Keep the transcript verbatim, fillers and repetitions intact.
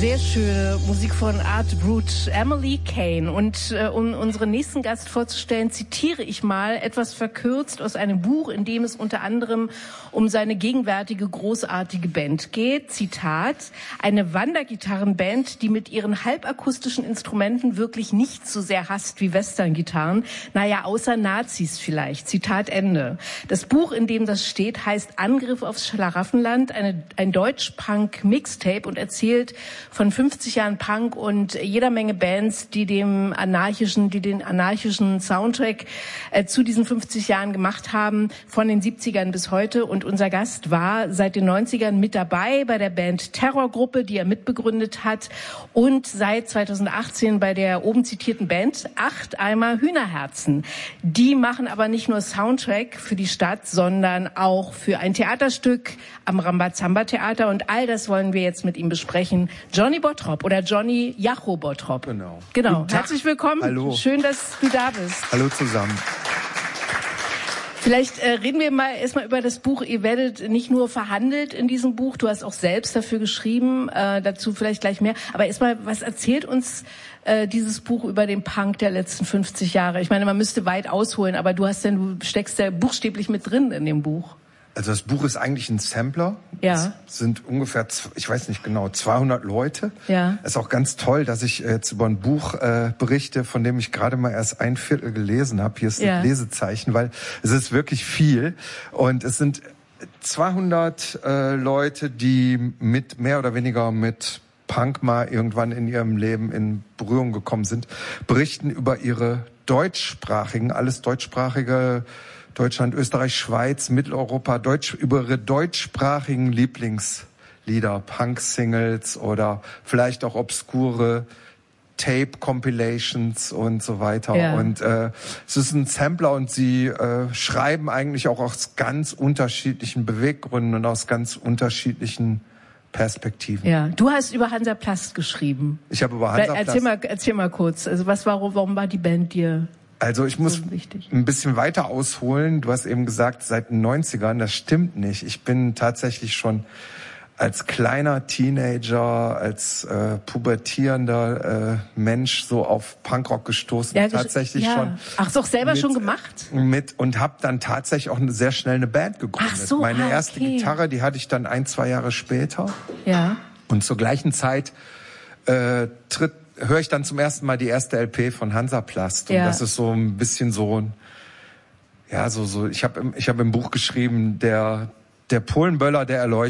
Sehr schöne Musik von Art Brut, Emily Kane. Und äh, um unseren nächsten Gast vorzustellen, zitiere ich mal etwas verkürzt aus einem Buch, in dem es unter anderem um seine gegenwärtige großartige Band geht. Zitat: Eine Wandergitarrenband, die mit ihren halbakustischen Instrumenten wirklich nicht so sehr hasst wie Westerngitarren. Naja, außer Nazis vielleicht. Zitat Ende. Das Buch, in dem das steht, heißt Angriff aufs Schlaraffenland, eine, ein Deutsch-Punk-Mixtape und erzählt von fünfzig Jahren Punk und jeder Menge Bands, die dem anarchischen, die den anarchischen Soundtrack äh, zu diesen fünfzig Jahren gemacht haben, von den siebzigern bis heute. Und unser Gast war seit den neunzigern mit dabei bei der Band Terrorgruppe, die er mitbegründet hat, und seit zweitausendachtzehn bei der oben zitierten Band Acht Eimer Hühnerherzen. Die machen aber nicht nur Soundtrack für die Stadt, sondern auch für ein Theaterstück am Rambazamba-Theater. Und all das wollen wir jetzt mit ihm besprechen. Johnny Bottrop oder Johnny Jacho Bottrop. Genau. Genau. Herzlich willkommen. Hallo. Schön, dass du da bist. Hallo zusammen. Vielleicht äh, reden wir mal erstmal über das Buch. Ihr werdet nicht nur verhandelt in diesem Buch, du hast auch selbst dafür geschrieben, äh, dazu vielleicht gleich mehr. Aber erstmal, was erzählt uns äh, dieses Buch über den Punk der letzten fünfzig Jahre? Ich meine, man müsste weit ausholen, aber du hast denn, du steckst ja buchstäblich mit drin in dem Buch. Also das Buch ist eigentlich ein Sampler. Ja. Es sind ungefähr, ich weiß nicht genau, zweihundert Leute. Ja. Es ist auch ganz toll, dass ich jetzt über ein Buch äh, berichte, von dem ich gerade mal erst ein Viertel gelesen habe. Hier ist ein ja. Lesezeichen, weil es ist wirklich viel. Und es sind zweihundert äh, Leute, die mit mehr oder weniger mit Punk mal irgendwann in ihrem Leben in Berührung gekommen sind, berichten über ihre deutschsprachigen, alles deutschsprachige Deutschland, Österreich, Schweiz, Mitteleuropa, Deutsch, über ihre deutschsprachigen Lieblingslieder, Punk-Singles oder vielleicht auch obskure Tape-Compilations und so weiter. Ja. Und äh, es ist ein Sampler und sie äh, schreiben eigentlich auch aus ganz unterschiedlichen Beweggründen und aus ganz unterschiedlichen Perspektiven. Ja, du hast über Hansaplast geschrieben. Ich habe über Hansaplast. Erzähl mal, erzähl mal kurz. Also was war, warum war die Band dir? Also ich muss ein bisschen weiter ausholen. Du hast eben gesagt, seit den neunzigern, das stimmt nicht. Ich bin tatsächlich schon als kleiner Teenager, als äh, pubertierender äh, Mensch so auf Punkrock gestoßen. Ja, tatsächlich ja. schon. Ach, doch selber mit, schon gemacht? Mit und habe dann tatsächlich auch eine, sehr schnell eine Band gegründet. Ach so, Meine ah, erste okay. Gitarre, die hatte ich dann ein, zwei Jahre später. Ja. Und zur gleichen Zeit äh, tritt höre ich dann zum ersten Mal die erste L P von Hansaplast. Und ja. das ist so ein bisschen so ein, ja, so, so, ich habe ich habe im Buch geschrieben, der, der Polenböller der Erleuchtung.